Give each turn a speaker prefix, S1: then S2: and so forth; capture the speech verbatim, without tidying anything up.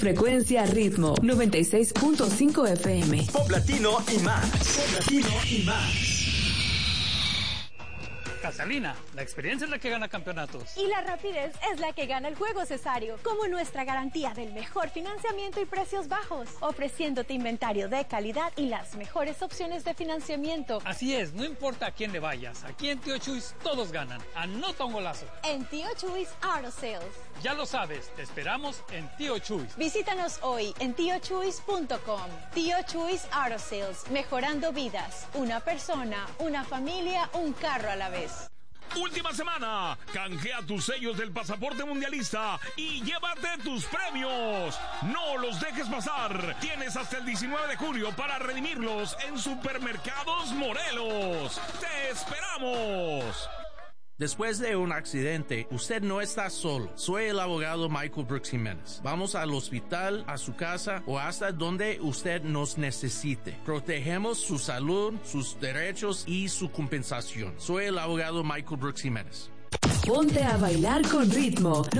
S1: Frecuencia Ritmo noventa y seis punto cinco F M.
S2: Pop latino y más. Pop latino y más.
S3: Casalina, la experiencia es la que gana campeonatos.
S4: Y la rapidez es la que gana el juego, Cesario. Como nuestra garantía del mejor financiamiento y precios bajos. Ofreciéndote inventario de calidad y las mejores opciones de financiamiento.
S3: Así es, no importa a quién le vayas. Aquí en Tío Chuys todos ganan. Anota un golazo.
S4: En Tío Chuys Auto Sales.
S3: Ya lo sabes, te esperamos en Tío Chuys.
S4: Visítanos hoy en tío chuys punto com. Tío Chuys Auto Sales. Mejorando vidas. Una persona, una familia, un carro a la vez.
S5: Última semana, canjea tus sellos del pasaporte mundialista y llévate tus premios. No los dejes pasar. Tienes hasta el diecinueve de julio para redimirlos en Supermercados Morelos. ¡Te esperamos!
S6: Después de un accidente, usted no está solo. Soy el abogado Michael Brooks Jiménez. Vamos al hospital, a su casa o hasta donde usted nos necesite. Protegemos su salud, sus derechos y su compensación. Soy el abogado Michael Brooks Jiménez.
S1: Ponte a bailar con ritmo.